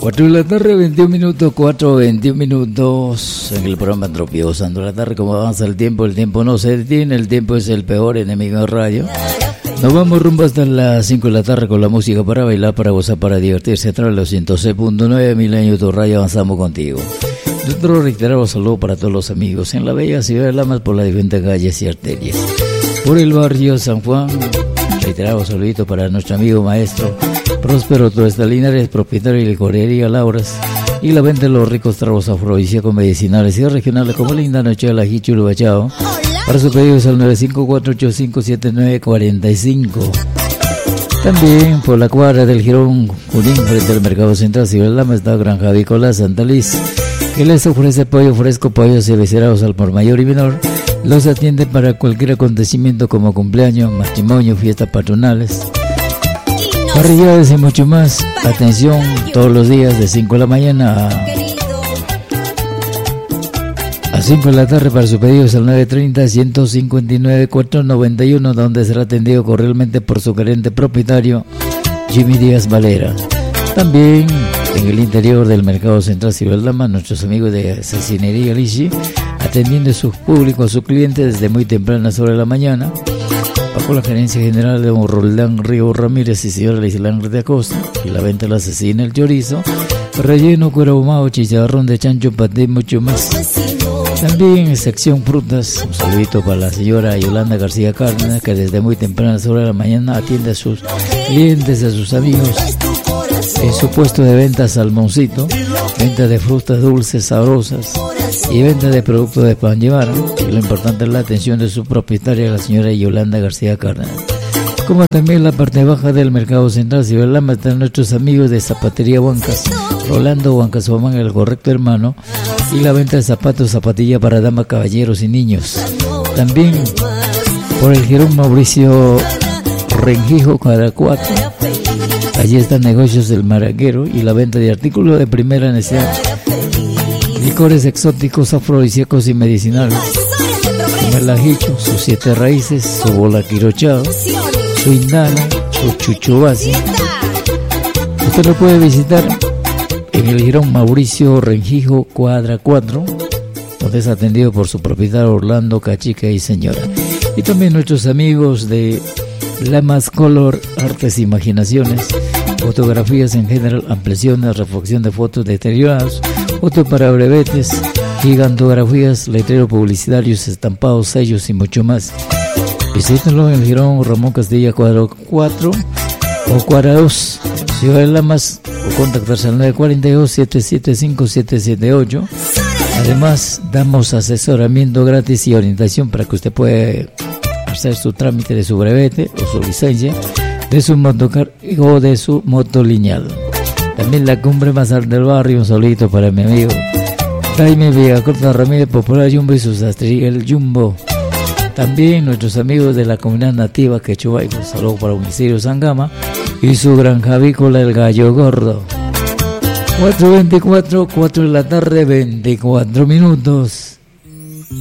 4 de la tarde, 21 minutos, 4:21 minutos en el programa Tropiosando la tarde. Como avanza el tiempo no se detiene, el tiempo es el peor enemigo de radio. Nos vamos rumbo hasta las 5 de la tarde con la música para bailar, para gozar, para divertirse. A través de los 106.9 Milenio Tu Radio avanzamos contigo. Nosotros reiteramos saludos para todos los amigos en la bella ciudad de Lamas por las diferentes calles y arterias. Por el barrio San Juan, reiteramos saludito para nuestro amigo maestro Próspero Tuesta Linares, propietario de licorería Lauras y la venta de los ricos tragos afrodisíacos medicinales y regionales como Linda Noche de la Hichulu Bachao. Para sus pedidos al 954857945. También por la cuadra del Girón Junín, frente al Mercado Central Ciudad de Lama, está Granja Avícola Santa Liz, que les ofrece pollo fresco, pollos eviscerados al por mayor y menor. Los atiende para cualquier acontecimiento como cumpleaños, matrimonio, fiestas patronales, parrilladas y mucho más. Atención todos los días de 5 de la mañana a 5 de la tarde. Para sus pedidos al 930-159-491, donde será atendido cordialmente por su gerente propietario Jimmy Díaz Valera. También en el interior del Mercado Central Ciudad de Lama, nuestros amigos de Cecinería Lichi, atendiendo a sus públicos, a sus clientes desde muy tempranas horas de la mañana, bajo la gerencia general de don Roldán Río Ramírez y señora Lislán de Acosta. Y la venta de la cecina, el chorizo, relleno, cuero ahumado, chicharrón de chancho, paté y mucho más. También en sección frutas, un saludito para la señora Yolanda García Cárdenas, que desde muy tempranas horas de la mañana atiende a sus clientes, a sus amigos, en su puesto de venta Salmoncito, venta de frutas dulces, sabrosas y venta de productos de pan llevar. Y lo importante es la atención de su propietaria, la señora Yolanda García Cárdenas. Como también la parte baja del Mercado Central Ciudad de Lama están nuestros amigos de Zapatería Huancas, Rolando Huancas Huamán, el correcto hermano, y la venta de zapatos, zapatilla para damas, caballeros y niños. También por el Girón Mauricio Rengijo, cuadra 4. Allí están negocios del Maraguero y la venta de artículos de primera necesidad, licores exóticos, afrodisíacos y medicinales, como el ajicho, sus 7 raíces, su bola quirochado, su indana, su chuchubasi. Usted lo puede visitar en el Girón Mauricio Rengijo, cuadra 4, donde es atendido por su propietario Orlando Cachica y señora. Y también nuestros amigos de Lamas Color, Artes e Imaginaciones, fotografías en general, ampliaciones, reflexión de fotos deterioradas, fotos para brevetes, gigantografías, letreros publicitarios, estampados, sellos y mucho más. Visítenlo en el Girón Ramón Castilla, cuadro 4 o cuadra 2, Ciudad de Lamas, o contactarse al 942-775-778. Además, damos asesoramiento gratis y orientación para que usted pueda hacer su trámite de su brevete o su licencia de su motocar o de su moto lineal. También la cumbre más alta del barrio, un solito para mi amigo Jaime Villacorta Ramírez, Popular Jumbo y su sastrería El Jumbo. También nuestros amigos de la comunidad nativa Quechua, un saludo para Homicidio Sangama y su granja avícola El Gallo Gordo. 4:24, 4 de la tarde, 24 minutos.